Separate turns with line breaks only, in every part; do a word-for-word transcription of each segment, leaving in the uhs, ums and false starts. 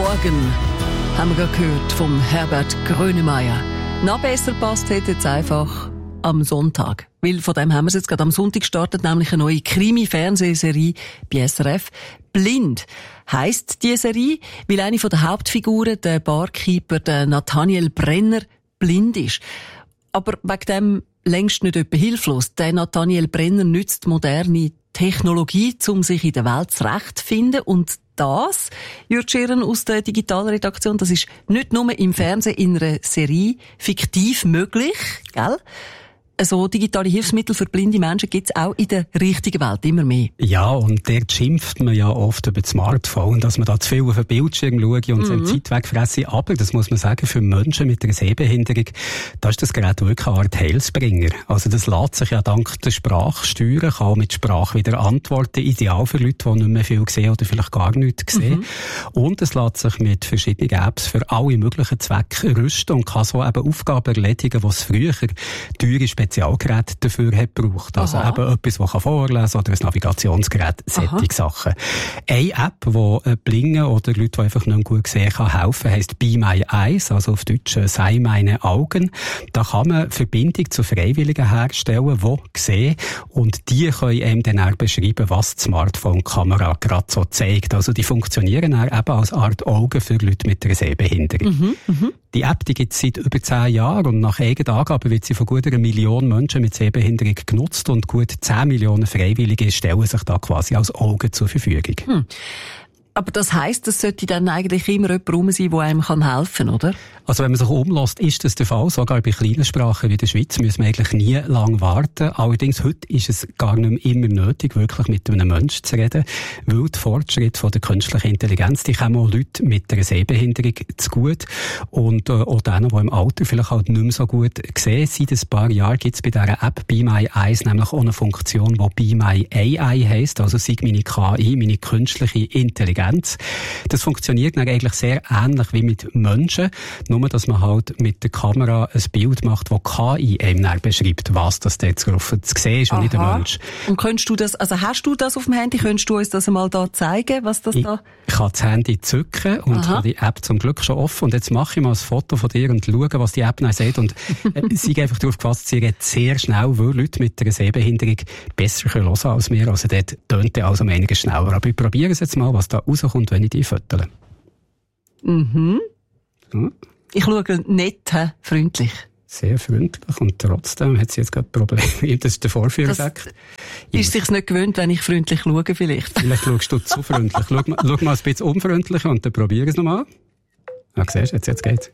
Morgen haben wir gerade gehört vom Herbert Grönemeyer. Noch besser passt hätte jetzt einfach am Sonntag. Weil von dem haben wir es jetzt gerade am Sonntag gestartet, nämlich eine neue Krimi-Fernsehserie bei S R F. Blind heisst die Serie, weil eine von der Hauptfiguren, der Barkeeper, der Nathaniel Brenner, blind ist. Aber wegen dem längst nicht etwa hilflos. Der Nathaniel Brenner nützt moderne Technologie, um sich in der Welt zurechtzufinden. Und das, Jürg Schirren aus der Digitalredaktion, das ist nicht nur im Fernsehen in einer Serie fiktiv möglich, gell? So digitale Hilfsmittel für blinde Menschen gibt es auch in der richtigen Welt immer mehr.
Ja, und dort schimpft man ja oft über das Smartphone, dass man da zu viel auf den Bildschirm schaue und mhm. seine Zeit wegfresse. Aber, das muss man sagen, für Menschen mit einer Sehbehinderung, da ist das Gerät wirklich eine Art Heilsbringer. Also das lässt sich ja dank der Sprache steuern, kann auch mit Sprache wieder antworten. Ideal für Leute, die nicht mehr viel sehen oder vielleicht gar nichts sehen. Mhm. Und es lässt sich mit verschiedenen Apps für alle möglichen Zwecke rüsten und kann so eben Aufgaben erledigen, die es früher teure Spezialgeräte dafür hat gebraucht. Also Aha. eben etwas, das vorlesen kann oder ein Navigationsgerät, solche Sachen. Eine App, die Blinden oder Leute, die einfach nicht gut sehen kann, helfen, heisst Be My Eyes, also auf Deutsch «Sei meine Augen». Da kann man Verbindung zu Freiwilligen herstellen, die sehen und die können einem dann auch beschreiben, was die Smartphone-Kamera gerade so zeigt. Also die funktionieren auch eben als Art Augen für Leute mit einer Sehbehinderung. Mhm, mh. Die App, die gibt es seit über zehn Jahren und nach eigenen Angaben wird sie von gut einer Million Menschen mit Sehbehinderung genutzt und gut zehn Millionen Freiwillige stellen sich da quasi als Augen zur Verfügung. Hm.
Aber das heisst, es sollte dann eigentlich immer jemand rum sein, der einem helfen kann, oder?
Also wenn man sich umlässt, ist das der Fall. Sogar bei kleinen Sprachen wie der Schweiz müssen wir eigentlich nie lang warten. Allerdings heute ist es gar nicht mehr immer nötig, wirklich mit einem Menschen zu reden, weil die Fortschritte von der künstlichen Intelligenz, die kommen auch Leute mit einer Sehbehinderung zu gut und äh, auch denen, die im Alter vielleicht halt nicht mehr so gut sehen. Seit ein paar Jahren gibt es bei dieser App Be My Eyes nämlich auch eine Funktion, die Be My A I heisst, also sei meine K I, meine künstliche Intelligenz. Das funktioniert dann eigentlich sehr ähnlich wie mit Menschen, nur dass man halt mit der Kamera ein Bild macht, das K I einem dann beschreibt, was das dort drauf zu sehen ist und nicht der Mensch.
Und könntest du das, also hast du das auf dem Handy, könntest du uns das einmal da zeigen, was das
ich,
da...
Ich kann das Handy zücken und Aha. habe die App zum Glück schon offen und jetzt mache ich mal ein Foto von dir und schaue, was die App dann sieht und äh, sie einfach darauf gefasst, sie redet sehr schnell, weil Leute mit einer Sehbehinderung besser hören können als wir, also dort tönt er also um einiges schneller. Aber ich probiere es jetzt mal, was da rauskommt, wenn ich die fotogle.
Mhm. Hm? Ich schaue nett, he? Freundlich.
Sehr freundlich und trotzdem hat sie jetzt gerade Probleme. Das ist der Vorführeffekt.
Ist sich's nicht gewöhnt, wenn ich freundlich schaue vielleicht?
Vielleicht schaust du zu freundlich. Schau mal, schau mal ein bisschen unfreundlicher und dann probiere es nochmal. Ah, siehst du, jetzt, jetzt geht's.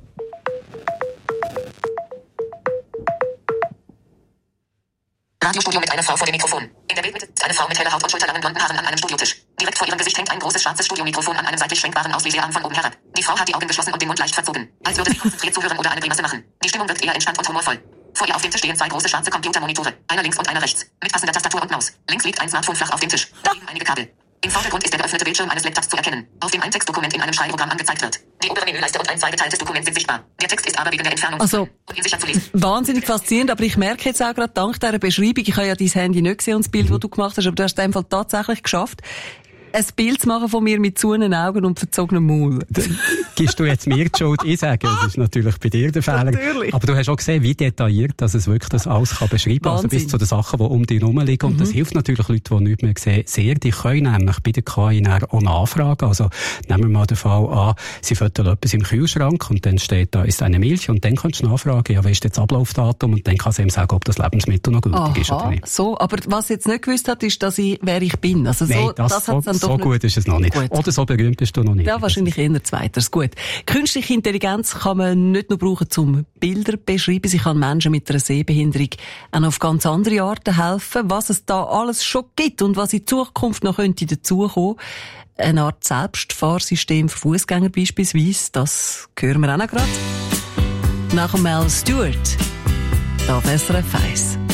Radiostudio mit einer Frau vor dem Mikrofon. In der Bildmitte ist eine Frau mit heller Haut und schulterlangen blonden Haaren an einem Studiotisch. Direkt vor ihrem Gesicht hängt ein großes schwarzes Studiomikrofon an einem seitlich schwenkbaren Auslesearm von oben herab. Die Frau hat die Augen geschlossen und den Mund leicht verzogen, als würde sie konzentriert zuhören oder eine Grimasse machen. Die Stimmung wirkt eher entspannt und humorvoll. Vor ihr auf dem Tisch stehen zwei große schwarze Computermonitore, einer links und einer rechts, mit passender Tastatur und Maus. Links liegt ein Smartphone flach auf dem Tisch, daneben einige Kabel. Im Vordergrund ist der geöffnete Bildschirm eines Laptops zu erkennen, auf dem ein Textdokument in einem Schreibprogramm angezeigt wird. Die obere Menüleiste und ein zweigeteiltes Dokument sind sichtbar. Der Text ist aber wegen der Entfernung
also,
und unsicher zu lesen.
Wahnsinnig faszinierend, aber ich merke jetzt auch gerade dank dieser Beschreibung, ich habe ja dein Handy nicht gesehen und das Bild, das du gemacht hast, aber du hast es in dem Fall tatsächlich geschafft, ein Bild zu machen von mir mit zuenen Augen und verzogenem Maul.
Gibst du jetzt mir die Schuld? Ich sage, das ist natürlich bei dir der Fehler.
Natürlich.
Aber du hast auch gesehen, wie detailliert dass es wirklich das alles kann beschreiben kann. Also bis zu den Sachen, die um dich herum liegen. Und mhm. das hilft natürlich Leuten, die nichts mehr sehen, sehr. Die können nämlich bei der K I auch nachfragen. Also nehmen wir mal den Fall an, sie füttern etwas im Kühlschrank und dann steht da, ist eine Milch und dann kannst du nachfragen, ja, wie ist jetzt das Ablaufdatum und dann kann sie ihm sagen, ob das Lebensmittel noch gültig
Aha,
ist oder nicht.
So, aber was jetzt nicht gewusst hat, ist, dass ich, wer ich bin. Also so,
Nein, das,
das
so,
hat's dann
so
doch
gut ist es noch nicht. Gut. Oder so berühmt bist du noch nicht.
Ja, wahrscheinlich eher zweiteres. Gut. Künstliche Intelligenz kann man nicht nur brauchen, um Bilder zu beschreiben. Sie kann Menschen mit einer Sehbehinderung auch auf ganz andere Arten helfen. Was es da alles schon gibt und was in Zukunft noch könnte dazukommen. Eine Art Selbstfahrsystem für Fußgänger beispielsweise. Das hören wir auch noch gerade. Nach Mel Stewart. Da auf S R F eins.